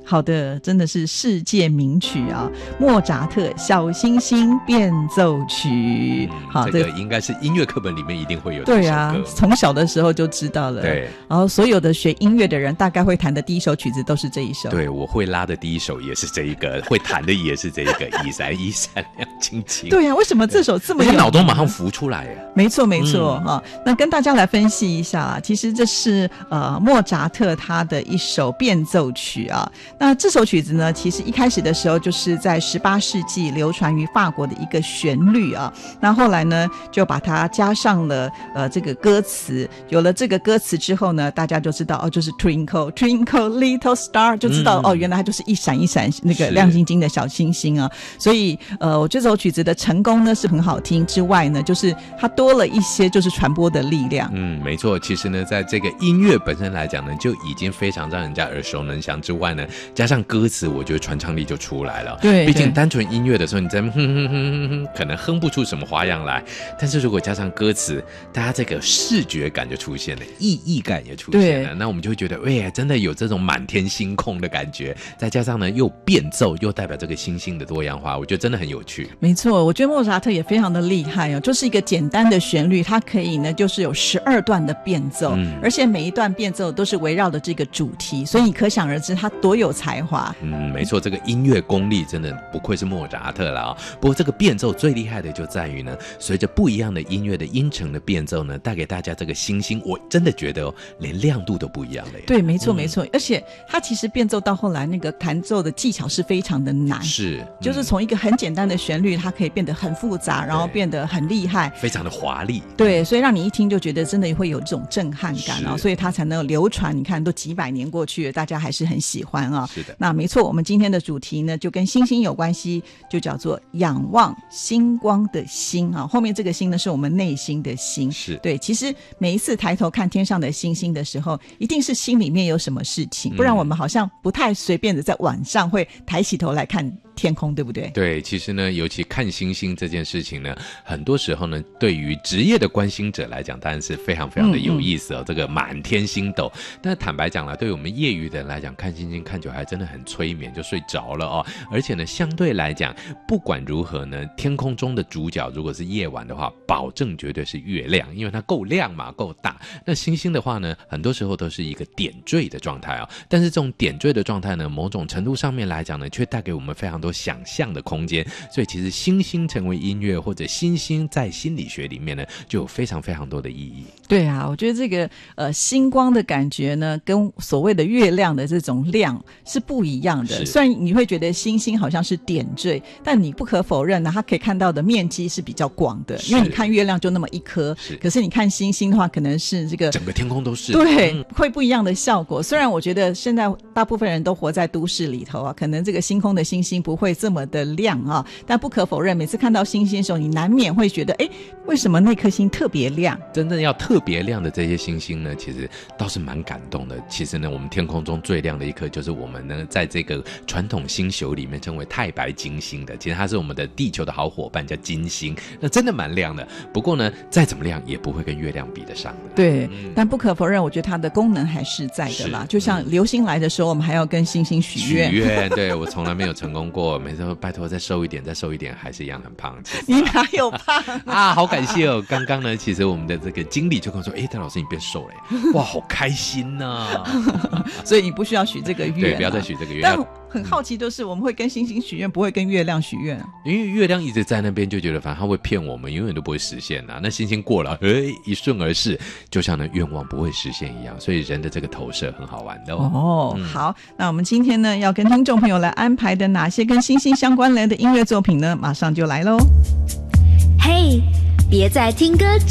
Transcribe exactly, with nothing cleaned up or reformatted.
好的，真的是世界名曲啊，莫扎特小星星变奏曲、 嗯、 好， 这个应该是音乐课本里面一定会有这首歌。 对啊，从小的时候就知道了。 对， 然后所有的学音乐的人大概会弹的第一首曲子都是这一首。 对，我会拉的第一首也是这一个，会弹的也是这一个一闪一闪亮晶晶。 对啊，为什么这首这么有脑中马上浮出来耶。 没错没错、嗯啊、那跟大家来分析一下啊，其实这是呃莫扎特他的一首变奏曲啊。那这首曲子呢，其实一开始的时候就是在十八世纪流传于法国的一个旋律啊。那后来呢，就把它加上了呃这个歌词，有了这个歌词之后呢，大家就知道哦，就是 Twinkle Twinkle Little Star， 就知道、嗯、哦，原来它就是一闪一闪那个亮晶晶的小星星啊。所以呃，我这首曲子的成功呢是很好听之外呢，就是它多了一些就是传播的力量。 嗯，没错。其实呢，在这个音乐本身来讲呢，就已经非常让人家耳熟能详之外呢，加上歌词，我觉得传唱力就出来了。 对， 毕竟单纯音乐的时候，你在哼哼哼哼哼，可能哼不出什么花样来。但是如果加上歌词，大家这个视觉感就出现了，意义感也出现了，那我们就会觉得，哎呀，真的有这种满天星空的感觉。再加上呢，又变奏，又代表这个星星的多样化，我觉得真的很有趣。 没错，我觉得莫扎特也非常的厉害哦，就是一个简单的旋律，它可以呢，就是有十二段的变奏、嗯，而且每一段变奏都是围绕着这个主题，所以你可想而知他多有才华。 嗯，没错，这个音乐功力真的不愧是莫扎特了啊、哦。不过这个变奏最厉害的就在于呢，随着不一样的音乐的音程的变奏呢，带给大家这个星星，我真的觉得哦，连亮度都不一样了耶。 对，没错没错、嗯，而且他其实变奏到后来那个弹奏的技巧是非常的难， 是、嗯， 就是从一个很简单的旋律，它可以变得很复杂，然后变得很厉害， 非常的华丽。 对，所以让你一听就觉得真的会有这种震撼感啊、哦，所以它才能流传。你看，都几百年过去了，大家还是很喜欢啊、哦。 是的， 那没错，我们今天的主题呢，就跟星星有关系，就叫做仰望星光的星啊。后面这个星呢，是我们内心的星。 是， 对，其实每一次抬头看天上的星星的时候，一定是心里面有什么事情，不然我们好像不太随便的在晚上会抬起头来看天空，对不对？ 对，其实呢，尤其看星星这件事情呢，很多时候呢，对于职业的观星者来讲，当然是非常非常的有意思哦。嗯嗯，这个满天星斗，但坦白讲啦，对于我们业余的人来讲，看星星看久还真的很催眠，就睡着了哦。而且呢，相对来讲，不管如何呢，天空中的主角如果是夜晚的话，保证绝对是月亮，因为它够亮嘛，够大。那星星的话呢，很多时候都是一个点缀的状态哦。但是这种点缀的状态呢，某种程度上面来讲呢，却带给我们非常多想象的空间。所以其实星星成为音乐，或者星星在心理学里面呢，就有非常非常多的意义。 对啊，我觉得这个呃星光的感觉呢，跟所谓的月亮的这种亮是不一样的。虽然你会觉得星星好像是点缀，但你不可否认呢，它可以看到的面积是比较广的，因为你看月亮就那么一颗，可是你看星星的话，可能是这个整个天空都是， 对、嗯，会不一样的效果。虽然我觉得现在大部分人都活在都市里头啊，可能这个星空的星星不会这么的亮啊，但不可否认，每次看到星星的时候，你难免会觉得，哎，为什么那颗星特别亮？ 真正要特别亮的这些星星呢，其实倒是蛮感动的。其实呢，我们天空中最亮的一颗，就是我们呢在这个传统星宿里面称为太白金星的，其实它是我们的地球的好伙伴，叫金星，那真的蛮亮的。不过呢，再怎么亮也不会跟月亮比得上的。 对、嗯，但不可否认，我觉得它的功能还是在的啦。就像流星来的时候，我们还要跟星星许愿。 许愿，对，我从来没有成功过，每次都拜托再瘦一点，再瘦一点，还是一样很胖。 你哪有胖啊？好感谢哦！刚刚呢，其实我们的这个经理就跟我说：“哎，戴老师你变瘦了，哇，好开心呐、啊！” 所以你不需要许这个愿、啊， 对，不要再许这个愿。 但很好奇，就是我们会跟星星许愿，不会跟月亮许愿， 因为月亮一直在那边，就觉得反正他会骗我们，永远都不会实现啊。那星星过了，哎，一瞬而逝，就像那愿望不会实现一样。所以人的这个投射很好玩的哦。 哦、嗯，好，那我们今天呢，要跟听众朋友来安排的哪些跟星星相关联的音乐作品呢？马上就来喽。 嘿，别再听歌。